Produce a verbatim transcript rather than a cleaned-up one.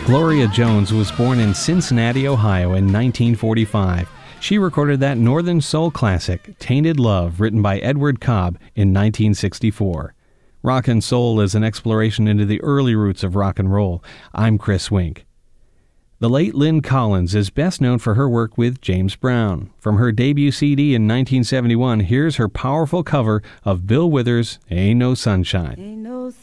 Gloria Jones was born in Cincinnati, Ohio in nineteen forty-five. She recorded that Northern Soul classic, Tainted Love, written by Edward Cobb in nineteen sixty-four. Rock and Soul is an exploration into the early roots of rock and roll. I'm Chris Wink. The late Lynn Collins is best known for her work with James Brown. From her debut C D in nineteen seventy-one, here's her powerful cover of Bill Withers' Ain't No Sunshine. Ain't no